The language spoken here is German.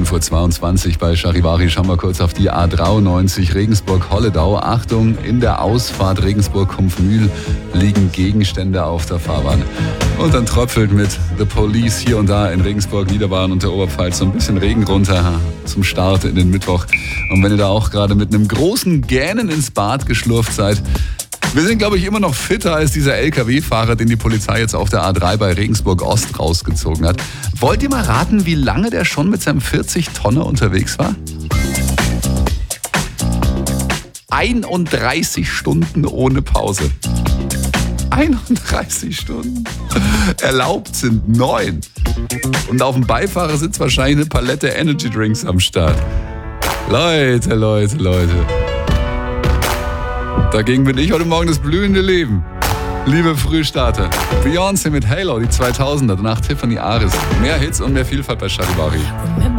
11.22 Uhr bei Charivari. Schauen wir kurz auf die A93 Regensburg-Holledau. Achtung, in der Ausfahrt Regensburg-Kumpfmühl liegen Gegenstände auf der Fahrbahn. Und dann tröpfelt mit The Police hier und da in Regensburg, Niederbayern und der Oberpfalz so ein bisschen Regen runter zum Start in den Mittwoch. Und wenn ihr da auch gerade mit einem großen Gähnen ins Bad geschlurft seid, wir sind, glaube ich, immer noch fitter als dieser LKW-Fahrer, den die Polizei jetzt auf der A3 bei Regensburg-Ost rausgezogen hat. Wollt ihr mal raten, wie lange der schon mit seinem 40-Tonner unterwegs war? 31 Stunden ohne Pause. 31 Stunden. Erlaubt sind 9. Und auf dem Beifahrersitz wahrscheinlich eine Palette Energy Drinks am Start. Leute. Dagegen bin ich heute Morgen das blühende Leben. Liebe Frühstarter, Beyoncé mit Halo, die 2000er, danach Tiffany Aris. Mehr Hits und mehr Vielfalt bei Charivari.